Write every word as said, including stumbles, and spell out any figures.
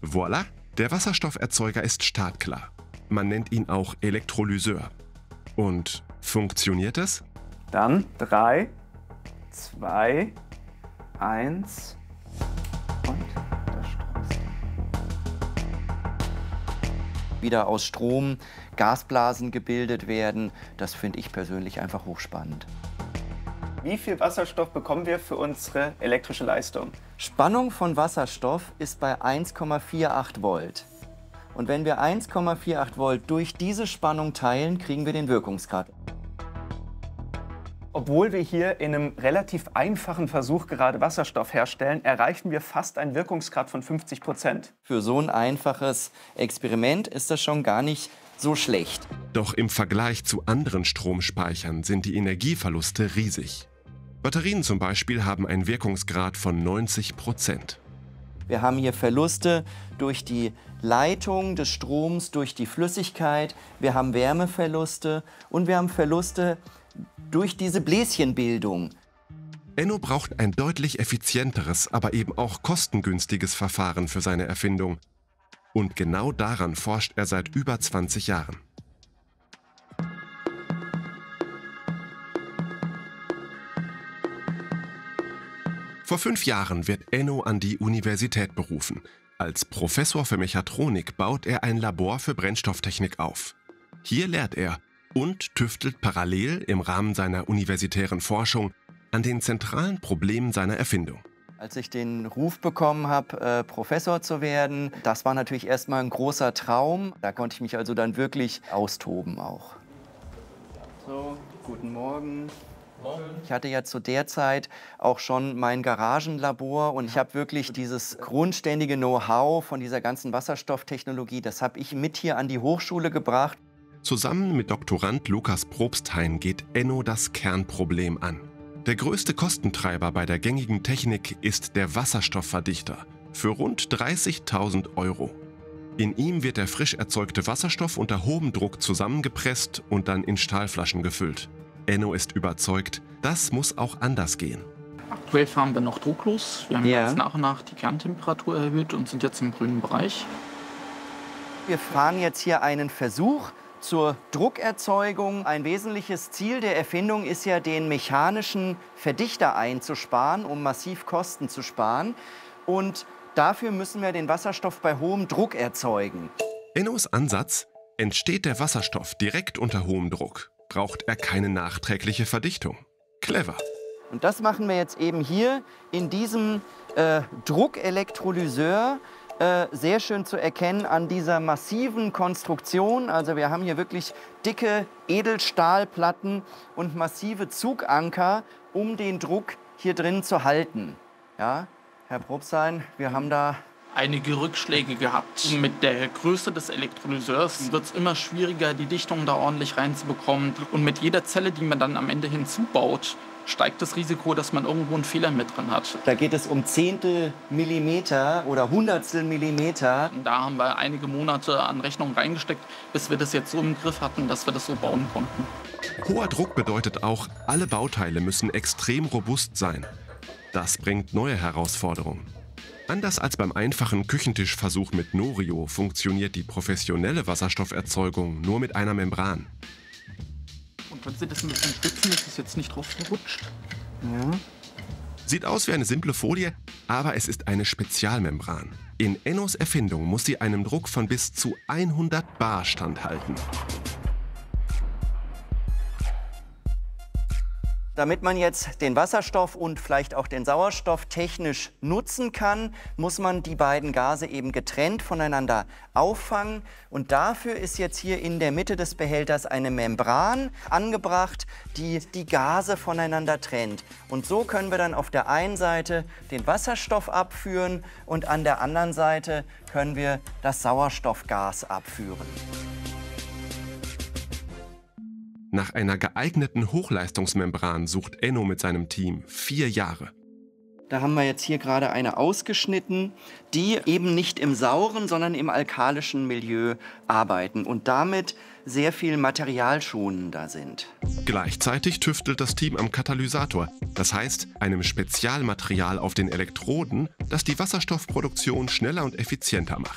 Voilà, der Wasserstofferzeuger ist startklar. Man nennt ihn auch Elektrolyseur. Und funktioniert es? Dann drei, zwei, eins und der Strom ist Wieder aus Strom Gasblasen gebildet werden. Das finde ich persönlich einfach hochspannend. Wie viel Wasserstoff bekommen wir für unsere elektrische Leistung? Spannung von Wasserstoff ist bei eins Komma achtundvierzig Volt. Und wenn wir eins Komma achtundvierzig Volt durch diese Spannung teilen, kriegen wir den Wirkungsgrad. Obwohl wir hier in einem relativ einfachen Versuch gerade Wasserstoff herstellen, erreichen wir fast einen Wirkungsgrad von fünfzig Prozent. Für so ein einfaches Experiment ist das schon gar nicht so schlecht. Doch im Vergleich zu anderen Stromspeichern sind die Energieverluste riesig. Batterien zum Beispiel haben einen Wirkungsgrad von neunzig Prozent. Wir haben hier Verluste durch die Leitung des Stroms, durch die Flüssigkeit. Wir haben Wärmeverluste und wir haben Verluste durch diese Bläschenbildung. Enno braucht ein deutlich effizienteres, aber eben auch kostengünstiges Verfahren für seine Erfindung. Und genau daran forscht er seit über zwanzig Jahren. Vor fünf Jahren wird Enno an die Universität berufen. Als Professor für Mechatronik baut er ein Labor für Brennstofftechnik auf. Hier lehrt er und tüftelt parallel im Rahmen seiner universitären Forschung an den zentralen Problemen seiner Erfindung. Als ich den Ruf bekommen habe, äh, Professor zu werden, das war natürlich erstmal ein großer Traum. Da konnte ich mich also dann wirklich austoben auch. So, guten Morgen. Ich hatte ja zu der Zeit auch schon mein Garagenlabor und ich habe wirklich dieses grundständige Know-how von dieser ganzen Wasserstofftechnologie, das habe ich mit hier an die Hochschule gebracht. Zusammen mit Doktorand Lukas Probsthein geht Enno das Kernproblem an. Der größte Kostentreiber bei der gängigen Technik ist der Wasserstoffverdichter für rund dreißigtausend Euro. In ihm wird der frisch erzeugte Wasserstoff unter hohem Druck zusammengepresst und dann in Stahlflaschen gefüllt. Enno ist überzeugt, das muss auch anders gehen. Aktuell fahren wir noch drucklos. Wir haben Ja. jetzt nach und nach die Kerntemperatur erhöht und sind jetzt im grünen Bereich. Wir fahren jetzt hier einen Versuch zur Druckerzeugung. Ein wesentliches Ziel der Erfindung ist ja, den mechanischen Verdichter einzusparen, um massiv Kosten zu sparen. Und dafür müssen wir den Wasserstoff bei hohem Druck erzeugen. Ennos Ansatz: entsteht der Wasserstoff direkt unter hohem Druck, braucht er keine nachträgliche Verdichtung. Clever. Und das machen wir jetzt eben hier in diesem äh, Druckelektrolyseur. Äh, sehr schön zu erkennen an dieser massiven Konstruktion. Also wir haben hier wirklich dicke Edelstahlplatten und massive Zuganker, um den Druck hier drin zu halten. Ja, Herr Probsthein, wir haben da Einige Rückschläge gehabt. Mit der Größe des Elektrolyseurs wird es immer schwieriger, die Dichtung da ordentlich reinzubekommen. Und mit jeder Zelle, die man dann am Ende hinzubaut, steigt das Risiko, dass man irgendwo einen Fehler mit drin hat. Da geht es um Zehntel Millimeter oder Hundertstel Millimeter. Und da haben wir einige Monate an Rechnung reingesteckt, bis wir das jetzt so im Griff hatten, dass wir das so bauen konnten. Hoher Druck bedeutet auch, alle Bauteile müssen extrem robust sein. Das bringt neue Herausforderungen. Anders als beim einfachen Küchentischversuch mit Norio funktioniert die professionelle Wasserstofferzeugung nur mit einer Membran. Und wenn Sie das ein bisschen stützen, ist es jetzt nicht drauf gerutscht. Ja. Sieht aus wie eine simple Folie, aber es ist eine Spezialmembran. In Ennos Erfindung muss sie einem Druck von bis zu hundert Bar standhalten. Damit man jetzt den Wasserstoff und vielleicht auch den Sauerstoff technisch nutzen kann, muss man die beiden Gase eben getrennt voneinander auffangen. Und dafür ist jetzt hier in der Mitte des Behälters eine Membran angebracht, die die Gase voneinander trennt. Und so können wir dann auf der einen Seite den Wasserstoff abführen und an der anderen Seite können wir das Sauerstoffgas abführen. Nach einer geeigneten Hochleistungsmembran sucht Enno mit seinem Team vier Jahre. Da haben wir jetzt hier gerade eine ausgeschnitten, die eben nicht im sauren, sondern im alkalischen Milieu arbeiten und damit sehr viel materialschonender sind. Gleichzeitig tüftelt das Team am Katalysator, das heißt einem Spezialmaterial auf den Elektroden, das die Wasserstoffproduktion schneller und effizienter macht.